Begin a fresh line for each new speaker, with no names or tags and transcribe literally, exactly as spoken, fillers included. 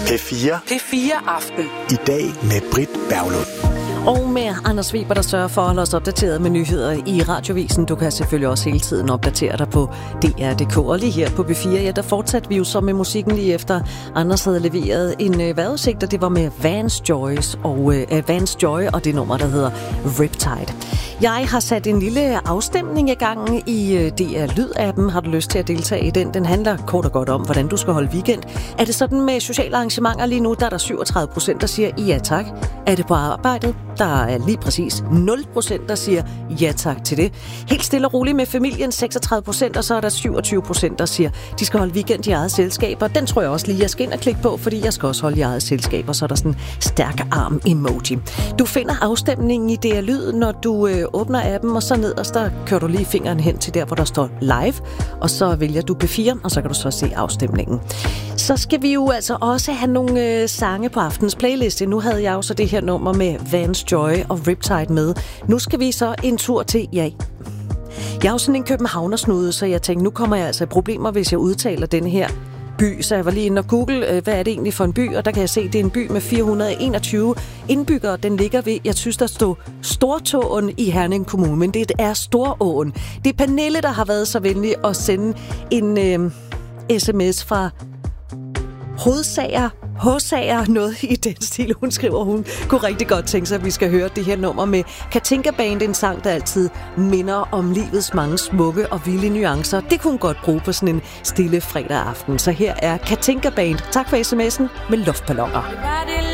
P fire.
P fire Aften.
I dag med Britt Berglund.
Og med Anders Weber, der sørger for at holde os opdateret med nyheder i Radiovisen. Du kan selvfølgelig også hele tiden opdatere dig på D R punktum D K. Og lige her på P fire, ja, der fortsatte vi jo så med musikken lige efter Anders havde leveret en øh, vejrudsigt, og det var med Vance Joyce og øh, Vance Joy og det nummer, der hedder Riptide. Jeg har sat en lille afstemning i gang i øh, D R Lyd-appen. Har du lyst til at deltage i den? Den handler kort og godt om, hvordan du skal holde weekend. Er det sådan med sociale arrangementer lige nu, der er der syvogtredive procent, der siger ja tak. Er det på arbejdet? Der er lige præcis nul procent, der siger ja tak til det. Helt stille og roligt med familien, seksogtredive procent, og så er der syvogtyve procent, der siger, de skal holde weekend i eget selskab. Og den tror jeg også lige, jeg skal ind og klikke på, fordi jeg skal også holde i eget selskab, og så er der sådan en stærk arm-emoji. Du finder afstemningen i D R Lyd, når du øh, åbner appen, og så nederst, der kører du lige fingeren hen til der, hvor der står live, og så vælger du P fire, og så kan du så se afstemningen. Så skal vi jo altså også have nogle øh, sange på aftens playliste. Nu havde jeg jo så det her nummer med Vance Joy og Riptide med. Nu skal vi så en tur til, ja, jeg er jo sådan en københavnersnude, så jeg tænkte, nu kommer jeg altså i problemer, hvis jeg udtaler den her by. Så jeg var lige inde og google, hvad er det egentlig for en by, og der kan jeg se, at det er en by med fire hundrede og enogtyve indbyggere. Den ligger ved, jeg synes, der står Stortåen i Herning Kommune, men det er Storåen. Det er Pernille, der har været så venlig at sende en øh, sms fra Hovedsager, Håsager, noget i den stil, hun skriver. Hun kunne rigtig godt tænke sig, at vi skal høre det her nummer med Katinka Band, en sang, der altid minder om livets mange smukke og vilde nuancer. Det kunne hun godt bruge på sådan en stille fredag aften. Så her er Katinka Band. Tak for sms'en med luftballoner.